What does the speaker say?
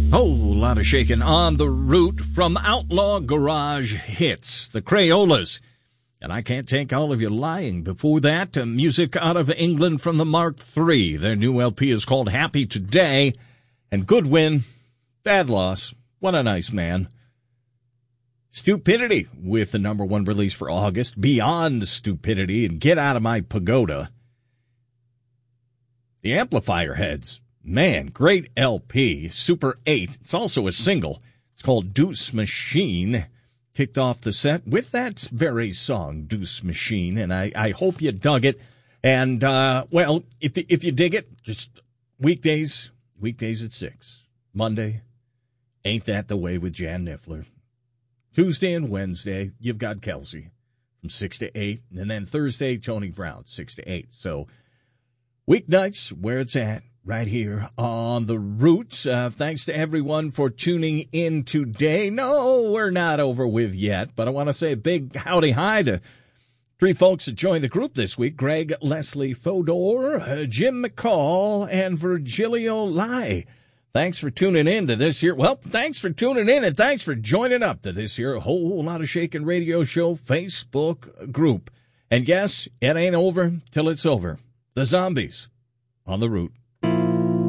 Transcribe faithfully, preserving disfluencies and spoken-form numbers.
Whole lot of shaking on the route from Outlaw Garage Hits, the Crayolas. And I can't take all of you lying. Before that, uh, music out of England from the Mark three. Their new L P is called Happy Today. And Goodwin, Bad Loss. What a nice man. Stupidity with the number one release for August, Beyond Stupidity and Get Out of My Pagoda. The Amplifier Heads. Man, great L P, Super eight. It's also a single. It's called Deuce Machine. Kicked off the set with that very song, Deuce Machine, and I, I hope you dug it. And, uh, well, if if you dig it, just weekdays, weekdays at six. Monday, Ain't That the Way with Jan Niffler. Tuesday and Wednesday, you've got Kelsey from six to eight. And then Thursday, Tony Brown, six to eight. So weeknights, where it's at. Right here on The Roots. Uh, thanks to everyone for tuning in today. No, we're not over with yet, but I want to say a big howdy hi to three folks that joined the group this week. Greg, Leslie Fodor, uh, Jim McCall, and Virgilio Lai. Thanks for tuning in to this here. Well, thanks for tuning in, and thanks for joining up to this here Whole Lot of Shakin' Radio Show Facebook group. And yes, it ain't over till it's over. The Zombies on The Root.